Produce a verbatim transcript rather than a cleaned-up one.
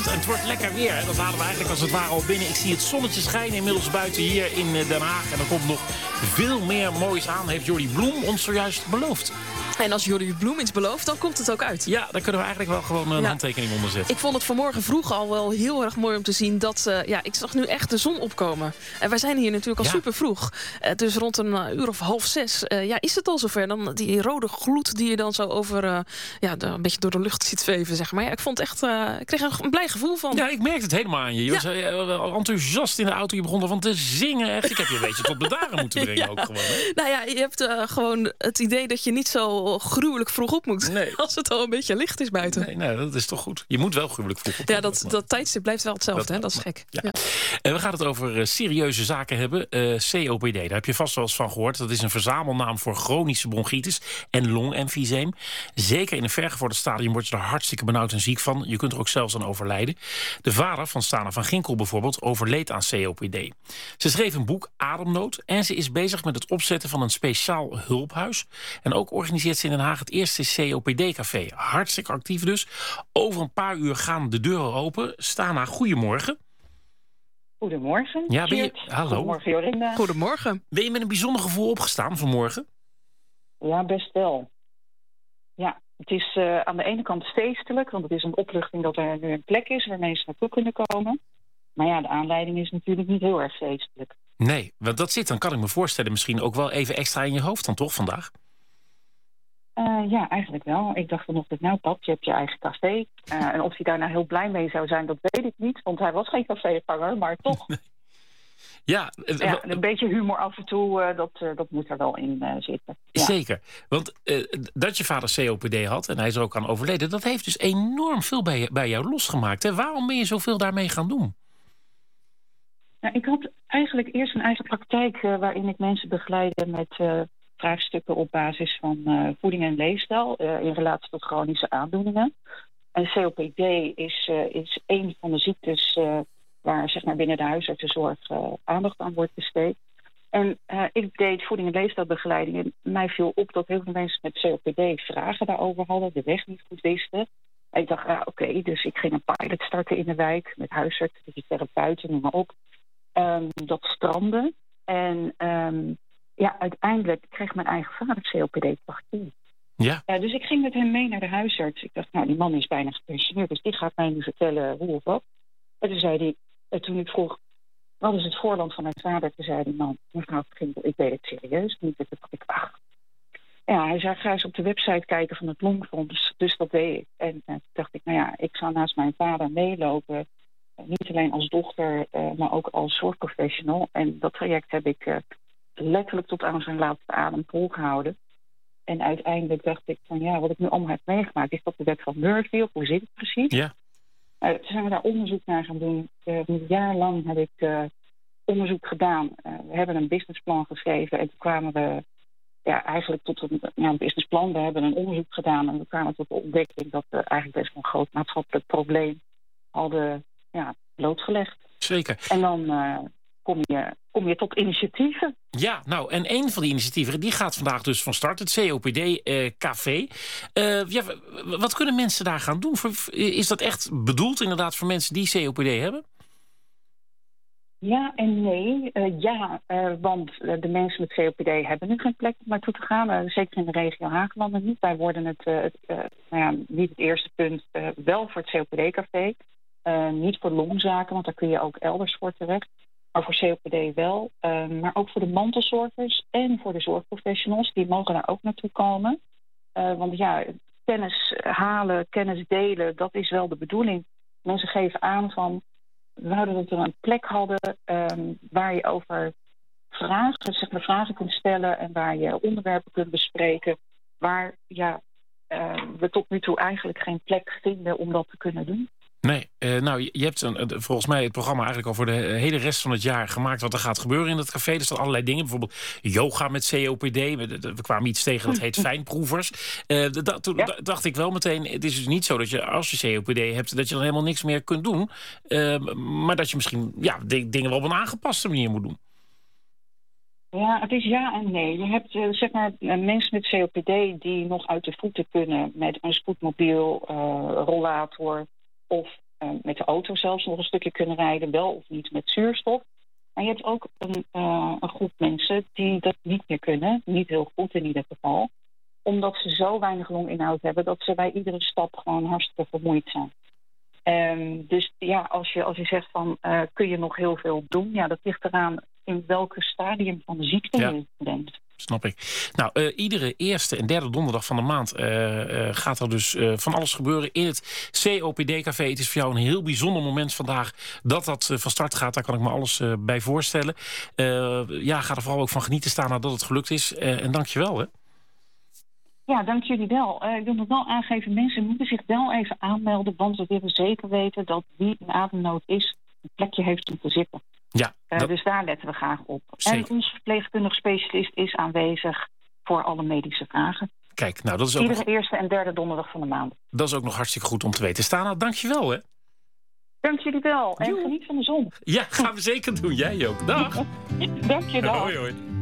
ochtend en het wordt lekker weer. Hè? Dat halen we eigenlijk als het ware al binnen. Ik zie het zonnetje schijnen inmiddels buiten hier in Den Haag. En er komt nog veel meer moois aan, heeft Jordi Bloem ons zojuist beloofd. En als Jordi Bloem iets belooft, dan komt het ook uit. Ja, daar kunnen we eigenlijk wel gewoon een ja. handtekening onder zetten. Ik vond het vanmorgen vroeg al wel heel erg mooi om te zien dat... Uh, ja, ik zag nu echt de zon opkomen. En wij zijn hier natuurlijk al ja. super vroeg. Uh, dus rond een uh, uur of half zes. Uh, ja, is het al zover? Dan die rode gloed die je dan zo over... Uh, ja, de, een beetje door de lucht ziet zweven, zeg maar. Ja, ik vond echt... Uh, ik kreeg er een blij gevoel van. Ja, ik merkte het helemaal aan je. Je ja. was uh, enthousiast in de auto. Je begon ervan te zingen. Echt. Ik heb je een beetje tot bedaren moeten brengen ja. ook gewoon. Hè? Nou ja, je hebt uh, gewoon het idee dat je niet zo gruwelijk vroeg op moet. Nee. Als het al een beetje licht is buiten. Nee, nee, dat is toch goed. Je moet wel gruwelijk vroeg op. Ja, dat, dat tijdstip blijft wel hetzelfde. Dat, hè? Dat is gek. Ja. Ja. Uh, we gaan het over uh, serieuze zaken hebben. Uh, C O P D, daar heb je vast wel eens van gehoord. Dat is een verzamelnaam voor chronische bronchitis en longemfyseem. Zeker in een vergevorderd stadium word je er hartstikke benauwd en ziek van. Je kunt er ook zelfs aan overlijden. De vader van Stana van Ginkel bijvoorbeeld overleed aan C O P D. Ze schreef een boek, Ademnood. En ze is bezig met het opzetten van een speciaal hulphuis. En ook organiseert ze in Den Haag het eerste C O P D-café. Hartstikke actief dus. Over een paar uur gaan de deuren open. Stana, goedemorgen. Goedemorgen. Ja, ben je... Hallo. Goedemorgen, Jorinda. Goedemorgen. Ben je met een bijzonder gevoel opgestaan vanmorgen? Ja, best wel. Ja, het is uh, aan de ene kant feestelijk, want het is een opluchting dat er nu een plek is waar mensen naartoe kunnen komen. Maar ja, de aanleiding is natuurlijk niet heel erg feestelijk. Nee, want dat zit, dan kan ik me voorstellen, misschien ook wel even extra in je hoofd dan toch vandaag? Uh, ja, eigenlijk wel. Ik dacht vanochtend, nou pap, je hebt je eigen café. Uh, en of hij daar nou heel blij mee zou zijn, dat weet ik niet. Want hij was geen caféganger, maar toch. Nee. Ja, ja, een beetje humor af en toe, uh, dat, uh, dat moet er wel in uh, zitten. Ja. Zeker. Want uh, dat je vader C O P D had en hij is er ook aan overleden... dat heeft dus enorm veel bij, bij jou losgemaakt. Hè? Waarom ben je zoveel daarmee gaan doen? Nou, ik had eigenlijk eerst een eigen praktijk... Uh, waarin ik mensen begeleide met... Uh, vraagstukken op basis van uh, voeding en leefstijl uh, in relatie tot chronische aandoeningen. En C O P D is, uh, is een van de ziektes uh, waar zeg maar, binnen de huisartsenzorg uh, aandacht aan wordt besteed. En uh, ik deed voeding en leefstijlbegeleiding en mij viel op dat heel veel mensen met C O P D vragen daarover hadden, de weg niet goed wisten. En ik dacht, ja, oké, okay, dus ik ging een pilot starten in de wijk met huisartsen, fysiotherapeuten, noem maar op. Um, dat strandde. En um, ja, uiteindelijk kreeg mijn eigen vader C O P D-pathologie. Ja. Uh, dus ik ging met hem mee naar de huisarts. Ik dacht, nou, die man is bijna gepensioneerd, dus die gaat mij nu vertellen hoe of wat. En toen zei hij, uh, toen ik vroeg, wat is het voorland van mijn vader? Toen zei die man, mevrouw Ginkel, ik weet het serieus niet. Toen dacht ik, ach. Ja, hij zei, ga eens op de website kijken van het Longfonds. Dus dat deed ik. En uh, toen dacht ik, nou ja, ik ga naast mijn vader meelopen. Uh, niet alleen als dochter, uh, maar ook als zorgprofessional. En dat traject heb ik... Uh, letterlijk tot aan zijn laatste adem volgehouden. En uiteindelijk dacht ik van ja, wat ik nu allemaal heb meegemaakt, is dat de wet van Murphy, of hoe zit het precies? Ja. Uh, toen zijn we daar onderzoek naar gaan doen. Uh, een jaar lang heb ik uh, onderzoek gedaan. Uh, we hebben een businessplan geschreven en toen kwamen we ja, eigenlijk tot een, ja, een businessplan. We hebben een onderzoek gedaan en we kwamen tot de ontdekking dat we eigenlijk best wel een groot maatschappelijk probleem hadden ja, blootgelegd. Zeker. En dan uh, kom je, kom je tot initiatieven. Ja, nou, en een van die initiatieven die gaat vandaag dus van start, het C O P D-café. Uh, uh, ja, wat kunnen mensen daar gaan doen? Is dat echt bedoeld inderdaad voor mensen die C O P D hebben? Ja en nee. Uh, ja, uh, want uh, de mensen met C O P D hebben nu geen plek om naartoe te gaan. Uh, zeker in de regio Haaglanden niet. Wij worden het, uh, het uh, nou ja, niet het eerste punt, uh, wel voor het C O P D-café. Uh, niet voor longzaken, want daar kun je ook elders voor terecht. Maar voor C O P D wel. Uh, maar ook voor de mantelzorgers en voor de zorgprofessionals. Die mogen daar ook naartoe komen. Uh, want ja, kennis halen, kennis delen, dat is wel de bedoeling. Mensen geven aan van... We wouden dat we een plek hadden um, waar je over vragen, zeg maar, vragen kunt stellen... en waar je onderwerpen kunt bespreken... waar ja, uh, we tot nu toe eigenlijk geen plek vinden om dat te kunnen doen. Nee, uh, nou, je hebt een, volgens mij het programma eigenlijk al voor de hele rest van het jaar gemaakt wat er gaat gebeuren in het café. Er staan allerlei dingen, bijvoorbeeld yoga met C O P D. We, we kwamen iets tegen, dat heet fijnproevers. Uh, da, toen ja. dacht ik wel meteen, het is dus niet zo dat je als je C O P D hebt, dat je dan helemaal niks meer kunt doen. Uh, maar dat je misschien ja, de, dingen wel op een aangepaste manier moet doen. Ja, het is ja en nee. Je hebt uh, zeg maar mensen met C O P D die nog uit de voeten kunnen met een spoedmobiel, uh, rollator... of uh, met de auto zelfs nog een stukje kunnen rijden, wel of niet met zuurstof. Maar je hebt ook een, uh, een groep mensen die dat niet meer kunnen, niet heel goed in ieder geval, omdat ze zo weinig longinhoud hebben dat ze bij iedere stap gewoon hartstikke vermoeid zijn. Um, dus ja, als je, als je zegt van uh, kun je nog heel veel doen, ja, dat ligt eraan in welke stadium van de ziekte ja. je bent. Snap ik. Nou, uh, iedere eerste en derde donderdag van de maand uh, uh, gaat er dus uh, van alles gebeuren in het C O P D-café. Het is voor jou een heel bijzonder moment vandaag dat dat uh, van start gaat. Daar kan ik me alles uh, bij voorstellen. Uh, ja, ga er vooral ook van genieten staan nadat het gelukt is. Uh, en dank je wel, hè. Ja, dank jullie wel. Uh, ik wil nog wel aangeven, mensen moeten zich wel even aanmelden, want we willen zeker weten dat wie in ademnood is, een plekje heeft om te zitten. Ja, dat... uh, dus daar letten we graag op. Zeker. En onze verpleegkundig specialist is aanwezig voor alle medische vragen. Kijk, nou dat is ook Iedere nog... eerste en derde donderdag van de maand. Dat is ook nog hartstikke goed om te weten. Stana, dank je wel, hè. Dank jullie wel. En geniet van de zon. Ja, gaan we zeker doen. Jij ook. Dag. Dank je wel. Hoi, hoi.